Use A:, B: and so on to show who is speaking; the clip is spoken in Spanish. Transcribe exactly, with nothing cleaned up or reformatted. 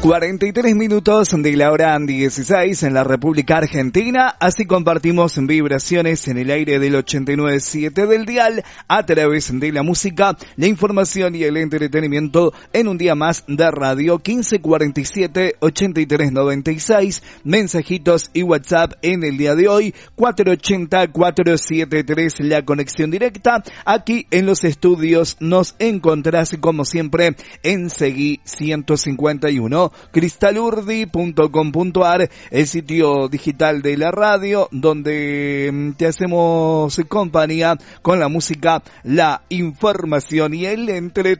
A: cuarenta y tres minutos de la hora dieciséis en la República Argentina. Así compartimos vibraciones en el aire del ochenta y nueve punto siete del dial a través de la música, la información y el entretenimiento en un día más de radio. Quince cuarenta y siete ochenta y tres noventa y seis. Mensajitos y WhatsApp en el día de hoy. cuatro ochenta cuatro setenta y tres la conexión directa. Aquí en los estudios nos encontrás como siempre en Seguí ciento cincuenta y uno. cristalurdi punto com punto ar, el sitio digital de la radio, donde te hacemos compañía con la música, la información y el entretenimiento.